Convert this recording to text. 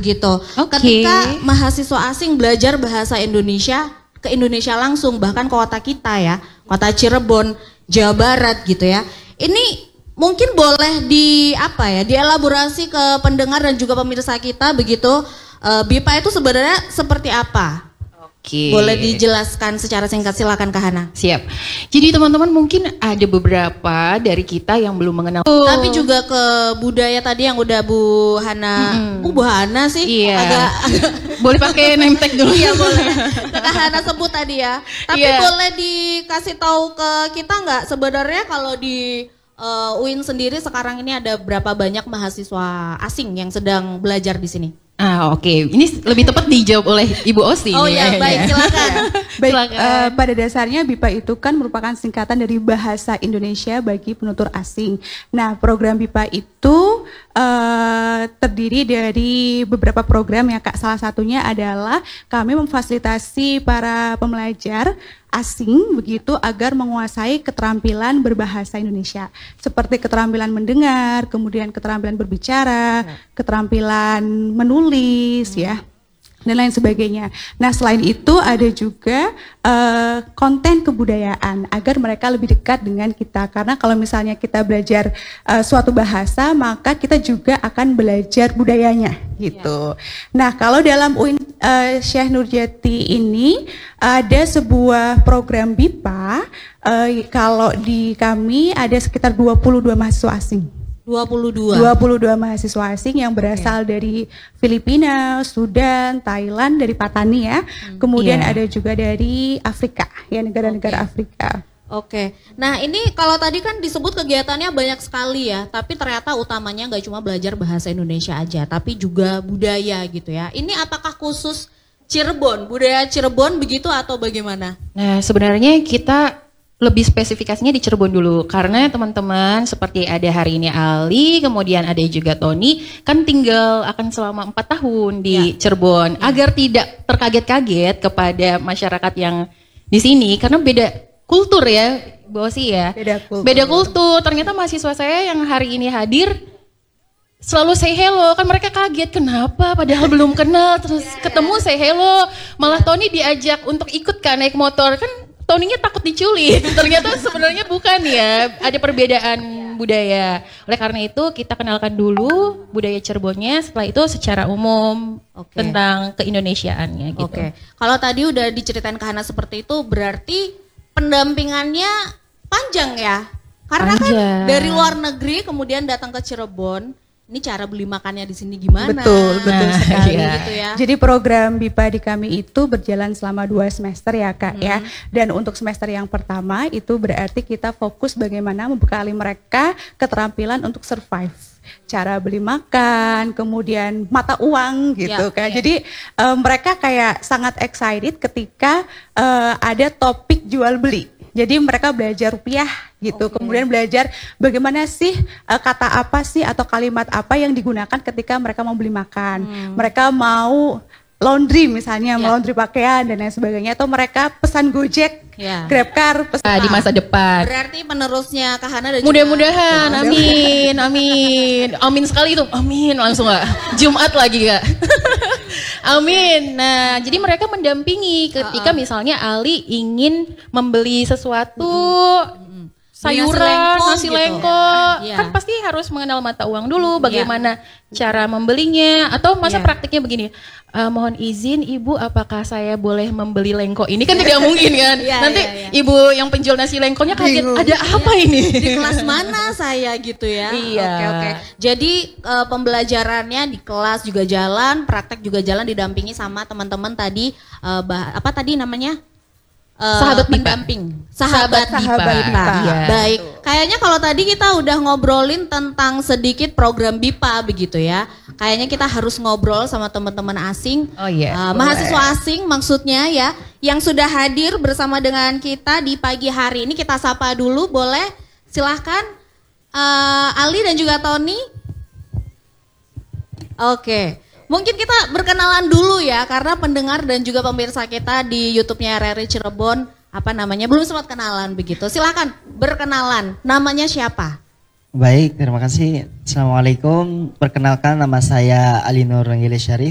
begitu. Ketika mahasiswa asing belajar bahasa Indonesia ke Indonesia langsung, bahkan kota kita ya, kota Cirebon, Jawa Barat gitu ya. Ini mungkin boleh dielaborasi ke pendengar dan juga pemirsa kita begitu. BIPA itu sebenarnya seperti apa? Boleh dijelaskan secara singkat, silakan Kak Hana. Siap. Jadi teman-teman mungkin ada beberapa dari kita yang belum mengenal. Tapi juga ke budaya tadi yang udah Bu Hana, Bu Hana sih agak boleh pakai name tag dulu. Iya boleh. Kak Hana sebut tadi ya. Tapi boleh dikasih tahu ke kita nggak sebenarnya kalau di UIN sendiri sekarang ini ada berapa banyak mahasiswa asing yang sedang belajar di sini? Ini lebih tepat dijawab oleh Ibu Osi. Oh iya, baik, silakan. Pada dasarnya BIPA itu kan merupakan singkatan dari Bahasa Indonesia bagi Penutur Asing. Nah, program BIPA itu terdiri dari beberapa program ya Kak. Salah satunya adalah kami memfasilitasi para pembelajar asing begitu agar menguasai keterampilan berbahasa Indonesia seperti keterampilan mendengar, kemudian keterampilan berbicara, keterampilan menulis ya dan lain sebagainya. Nah selain itu ada juga konten kebudayaan agar mereka lebih dekat dengan kita, karena kalau misalnya kita belajar suatu bahasa maka kita juga akan belajar budayanya gitu. Nah kalau dalam UIN Syekh Nurjati ini ada sebuah program BIPA, kalau di kami ada sekitar 22 mahasiswa asing. 22 mahasiswa asing yang berasal dari Filipina, Sudan, Thailand, dari Patani ya. Kemudian ada juga dari Afrika, ya negara-negara Afrika. Nah ini kalau tadi kan disebut kegiatannya banyak sekali ya, tapi ternyata utamanya nggak cuma belajar bahasa Indonesia aja, tapi juga budaya gitu ya. Ini apakah khusus Cirebon, budaya Cirebon begitu atau bagaimana? Nah sebenarnya kita lebih spesifikasinya di Cirebon dulu, karena teman-teman seperti ada hari ini Ali, kemudian ada juga Tony, kan tinggal akan selama 4 tahun di Cirebon, agar tidak terkaget-kaget kepada masyarakat yang di sini, karena beda kultur ya, Bu Osi ya. Beda kultur. Ternyata mahasiswa saya yang hari ini hadir selalu say hello, kan mereka kaget kenapa padahal belum kenal, terus ketemu say hello, malah Tony diajak untuk ikut kan naik motor, kan Tony-nya takut diculik, ternyata sebenarnya bukan ya, ada perbedaan budaya. Oleh karena itu kita kenalkan dulu budaya Cirebonnya, setelah itu secara umum tentang keindonesiaannya gitu. Kalau tadi udah diceritain ke Hana seperti itu, berarti pendampingannya panjang ya? Karena kan dari luar negeri kemudian datang ke Cirebon. Ini cara beli makannya di sini gimana? Betul sekali gitu ya. Jadi program BIPA di kami itu berjalan selama 2 semester ya Kak ya. Dan untuk semester yang pertama itu berarti kita fokus bagaimana membekali mereka keterampilan untuk survive. Cara beli makan, kemudian mata uang gitu kan. Jadi mereka kayak sangat excited ketika ada topik jual beli. Jadi mereka belajar rupiah gitu, kemudian belajar bagaimana sih kata apa sih atau kalimat apa yang digunakan ketika mereka mau beli makan. Mereka mau laundry misalnya, mau laundry pakaian dan lain sebagainya, atau mereka pesan Gojek, GrabCar di masa depan. Berarti penerusnya Kak Hana dan mudah-mudahan, amin sekali itu, amin langsung gak, Jumat lagi gak. Amin. Nah, jadi mereka mendampingi ketika misalnya Ali ingin membeli sesuatu, sayuran, nasi lengko, kan pasti harus mengenal mata uang dulu, bagaimana cara membelinya, atau masa praktiknya begini, mohon izin Ibu, apakah saya boleh membeli lengko ini, kan tidak mungkin kan, nanti Ibu yang penjual nasi lengkonya kaget, ada apa ini? Di kelas mana saya gitu ya? Jadi pembelajarannya di kelas juga jalan, praktek juga jalan, didampingi sama teman-teman tadi, apa tadi namanya? Sahabat pendamping, sahabat BIPA. Baik, kayaknya kalau tadi kita udah ngobrolin tentang sedikit program BIPA begitu ya. Kayaknya kita harus ngobrol sama teman-teman asing, mahasiswa asing maksudnya ya, yang sudah hadir bersama dengan kita di pagi hari ini. Kita sapa dulu, boleh? Silahkan, Ali dan juga Tony. Mungkin kita berkenalan dulu ya, karena pendengar dan juga pemirsa kita di YouTube-nya RRI Cirebon, belum sempat kenalan begitu. Silakan berkenalan, namanya siapa? Baik, terima kasih. Assalamualaikum, perkenalkan nama saya Ali Nur Ranggile Syarif.